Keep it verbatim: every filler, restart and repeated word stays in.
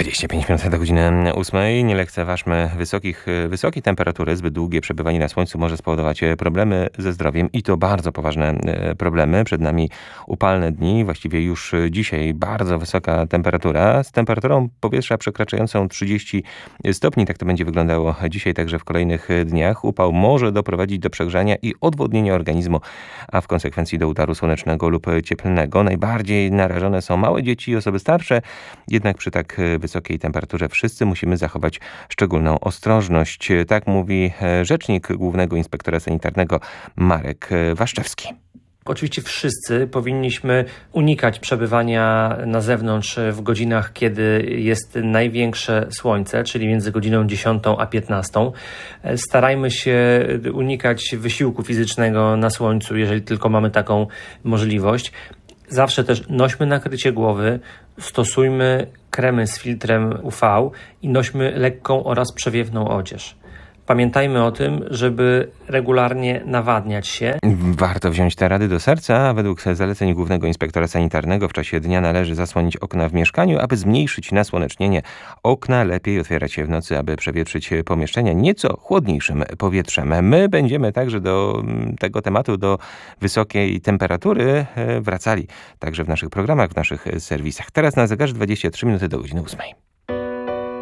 dwadzieścia pięć minut do godziny ósmej. Nie lekceważmy wysokich, wysokiej temperatury. Zbyt długie przebywanie na słońcu może spowodować problemy ze zdrowiem i to bardzo poważne problemy. Przed nami upalne dni, właściwie już dzisiaj bardzo wysoka temperatura z temperaturą powietrza przekraczającą trzydzieści stopni. Tak to będzie wyglądało dzisiaj, także w kolejnych dniach. Upał może doprowadzić do przegrzania i odwodnienia organizmu, a w konsekwencji do udaru słonecznego lub cieplnego. Najbardziej narażone są małe dzieci i osoby starsze, jednak przy tak wysokiej temperaturze wszyscy musimy zachować szczególną ostrożność. Tak mówi rzecznik Głównego Inspektora Sanitarnego Marek Waszczewski. Oczywiście wszyscy powinniśmy unikać przebywania na zewnątrz w godzinach, kiedy jest największe słońce, czyli między godziną dziesiątą a piętnastą. Starajmy się unikać wysiłku fizycznego na słońcu, jeżeli tylko mamy taką możliwość. Zawsze też nośmy nakrycie głowy, stosujmy kremy z filtrem U V i nośmy lekką oraz przewiewną odzież. Pamiętajmy o tym, żeby regularnie nawadniać się. Warto wziąć te rady do serca. Według zaleceń Głównego Inspektora Sanitarnego w czasie dnia należy zasłonić okna w mieszkaniu, aby zmniejszyć nasłonecznienie. Okna lepiej otwierać się w nocy, aby przewietrzyć pomieszczenia nieco chłodniejszym powietrzem. My będziemy także do tego tematu, do wysokiej temperatury wracali także w naszych programach, w naszych serwisach. Teraz na zegarze dwadzieścia trzy minuty do godziny ósmej.